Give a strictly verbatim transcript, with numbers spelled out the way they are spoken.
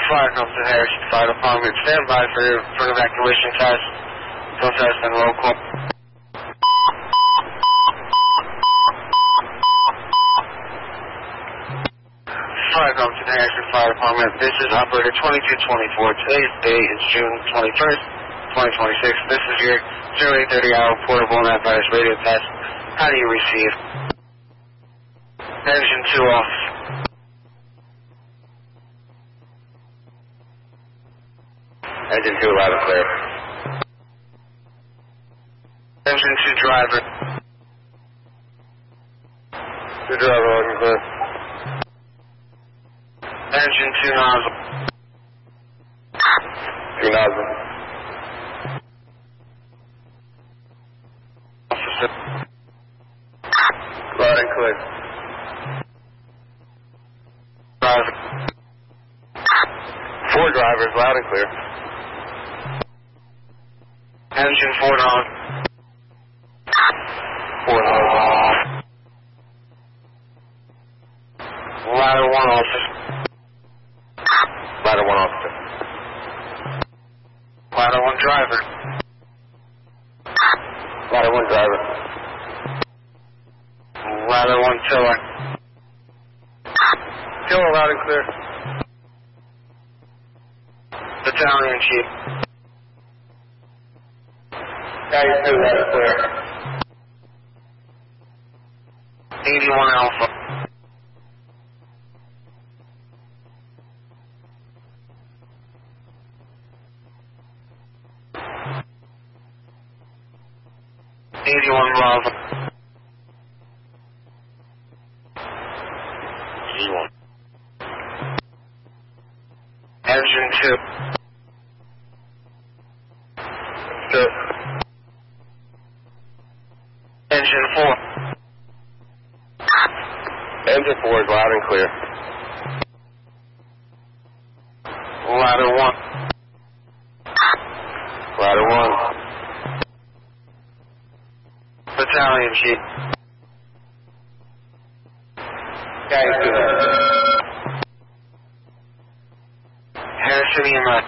Fire comes to Harrison Fire Department. Stand by for, for an evacuation test. Full test and roll call. Fire comes to Harrison Fire Department. This is operator twenty-two twenty-four. Today's date is June twenty-first, twenty twenty-six. This is your zero eight thirty hour portable net virus radio test. How do you receive? Engine two off. Engine two loud and clear. Engine two driver. Two driver loud and clear. Engine two nozzle. Two nozzle. Officer. Loud and clear. Driver. Four drivers, loud and clear. Engine four nozzle. Four nozzle. Ladder one officer. Ladder one officer. Ladder one driver. Ladder one driver. Ladder one tiller. Tiller loud and clear. Battalion chief. Guy two loud and clear. eighty-one Alpha. eighty-one Bravo. eighty-one. Engine two. Two. Engine four. Engine four is loud and clear. Ladder one. Ladder one. Battalion chief. Guy two. Harrison E M S.